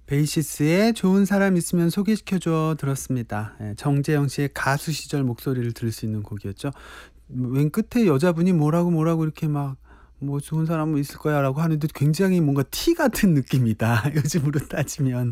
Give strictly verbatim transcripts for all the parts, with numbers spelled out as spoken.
베이시스의 좋은 사람 있으면 소개시켜줘 들었습니다. 예, 정재영 씨의 가수 시절 목소리를 들을 수 있는 곡이었죠. 맨 끝에 여자분이 뭐라고 뭐라고 이렇게 막 뭐 좋은 사람은 있을 거야 라고 하는데 굉장히 뭔가 티 같은 느낌이다. 요즘으로 따지면.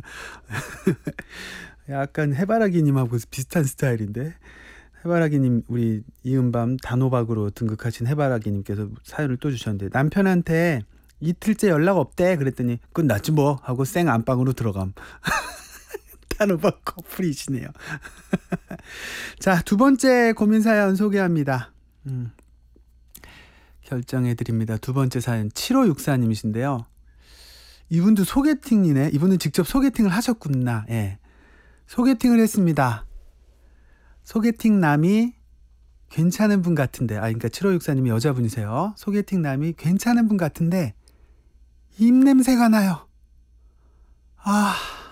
약간 해바라기님하고 비슷한 스타일인데. 해바라기님, 우리 이은밤 단호박으로 등극하신 해바라기님께서 사연을 또 주셨는데, 남편한테 이틀째 연락 없대 그랬더니 그건 낫지 뭐 하고 쌩 안방으로 들어감. 단호박 커플이시네요. 자, 두 번째 고민 사연 소개합니다. 음, 결정해드립니다. 두 번째 사연 칠오육사님이신데요. 이분도 소개팅이네. 이분은 직접 소개팅을 하셨구나. 예. 소개팅을 했습니다. 소개팅 남이 괜찮은 분 같은데, 아, 그러니까 칠오육사님이 여자분이세요. 소개팅 남이 괜찮은 분 같은데 입냄새가 나요. 아,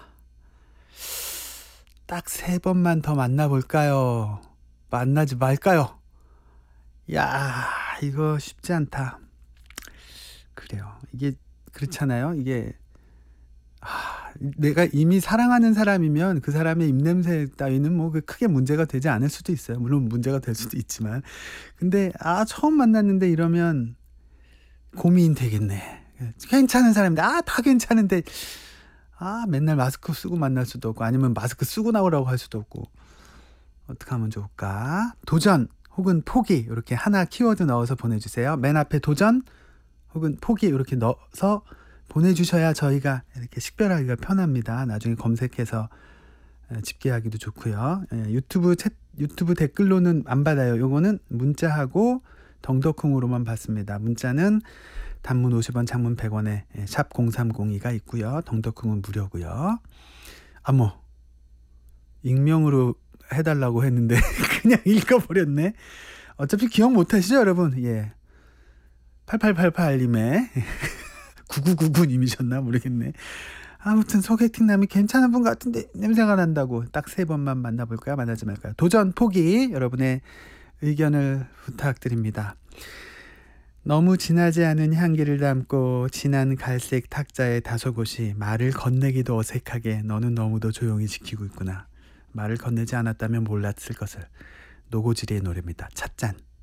딱 세 번만 더 만나볼까요? 만나지 말까요? 야, 이거 쉽지 않다. 그래요. 이게 그렇잖아요. 이게 아, 내가 이미 사랑하는 사람이면 그 사람의 입냄새 따위는 뭐 크게 문제가 되지 않을 수도 있어요. 물론 문제가 될 수도 있지만. 근데 아, 처음 만났는데 이러면 고민 되겠네. 괜찮은 사람인데 아, 다 괜찮은데 아, 맨날 마스크 쓰고 만날 수도 없고 아니면 마스크 쓰고 나오라고 할 수도 없고 어떻게 하면 좋을까? 도전 혹은 포기 이렇게 하나 키워드 넣어서 보내주세요. 맨 앞에 도전 혹은 포기 이렇게 넣어서 보내주셔야 저희가 이렇게 식별하기가 편합니다. 나중에 검색해서 집계하기도 좋고요. 유튜브 챗, 유튜브 댓글로는 안 받아요. 요거는 문자하고 덩더콩으로만 받습니다. 문자는 단문 오십 원, 장문 백 원에 샵 공삼공이가 있고요. 덩더콩은 무료고요. 아, 뭐 익명으로 해달라고 했는데 그냥 읽어버렸네. 어차피 기억 못하시죠 여러분? 예, 팔팔팔팔님의 구구구구님이셨나 모르겠네. 아무튼 소개팅 남이 괜찮은 분 같은데 냄새가 난다고 딱 세 번만 만나볼까요? 만나지 말까요? 도전 포기 여러분의 의견을 부탁드립니다. 너무 진하지 않은 향기를 담고 진한 갈색 탁자의 다소곳이 말을 건네기도 어색하게 너는 너무도 조용히 지키고 있구나. 말을 건네지 않았다면 몰랐을 것을. 노고지리의 노래입니다. 찻잔.